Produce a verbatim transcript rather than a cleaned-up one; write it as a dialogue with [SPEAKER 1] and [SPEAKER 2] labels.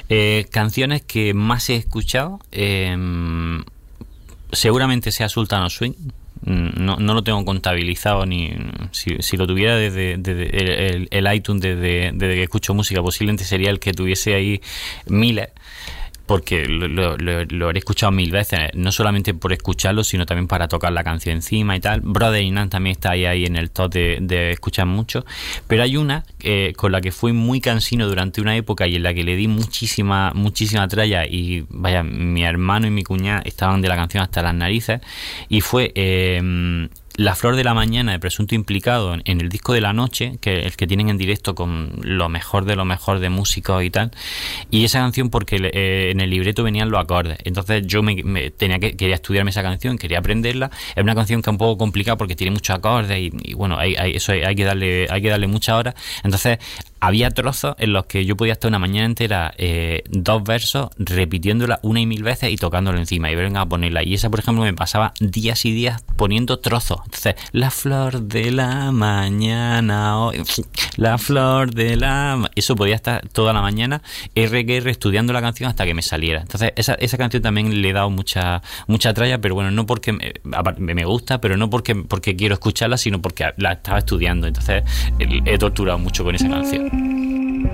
[SPEAKER 1] Eh, canciones que más he escuchado, eh, seguramente sea Sultan of Swing. No, no lo tengo contabilizado, ni si, si lo tuviera desde, desde el, el iTunes, desde, desde que escucho música, posiblemente sería el que tuviese ahí miles, porque lo, lo, lo, lo habré escuchado mil veces, no solamente por escucharlo, sino también para tocar la canción encima y tal. Brother in None también está ahí, ahí en el top de, de escuchar mucho, pero hay una eh, con la que fui muy cansino durante una época y en la que le di muchísima muchísima tralla, y vaya, mi hermano y mi cuñada estaban de la canción hasta las narices, y fue eh, La Flor de la Mañana, de Presunto Implicado, en el disco de La Noche, que el que tienen en directo con lo mejor de lo mejor de músicos y tal. Y esa canción, porque eh, en el libreto venían los acordes, entonces yo me, me tenía que quería estudiarme esa canción, quería aprenderla. Es una canción que es un poco complicada porque tiene muchos acordes y, y bueno, hay, hay, eso hay, hay que darle hay que darle muchas horas. Entonces había trozos en los que yo podía estar una mañana entera, eh, dos versos, repitiéndola una y mil veces y tocándolo encima y venga a ponerla. Y esa, por ejemplo, me pasaba días y días poniendo trozos. Entonces, la flor de la mañana, oh, la flor de la... Ma... Eso podía estar toda la mañana R que R estudiando la canción hasta que me saliera. Entonces, esa, esa canción también le he dado mucha mucha tralla, pero bueno, no porque me, me gusta, pero no porque, porque quiero escucharla, sino porque la estaba estudiando. Entonces, he torturado mucho con esa canción.